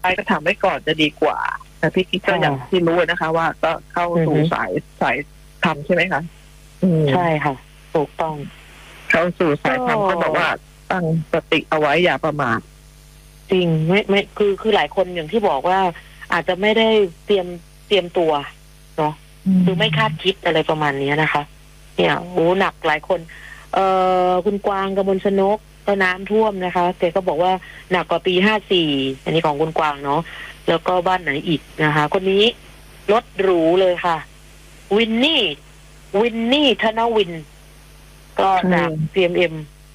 ไปก็ทำไว้ก่อนจะดีกว่าแต่พี่กิ๊กก็อย่างที่รู้นะคะว่าก็เข้าสู่สายธรรมใช่ไหมคะใช่ค่ะถูกต้องเข้าสู่สายธรรมก็บอกว่าตั้งสติเอาไว้อย่าประมาทจริงไม่คือหลายคนอย่างที่บอกว่าอาจจะไม่ได้เตรียมตัวเนาะคือไม่คาดคิดอะไรประมาณนี้นะคะเนี่ยโอ้หนักหลายคนคุณกวางกมลชนกก็น้ำท่วมนะคะแกก็บอกว่าหนักกว่าปี54อันนี้ของคุณกวางเนาะแล้วก็บ้านไหนอีกนะคะคนนี้รถหรูเลยค่ะวินนี่ธนวินก็จาก CMM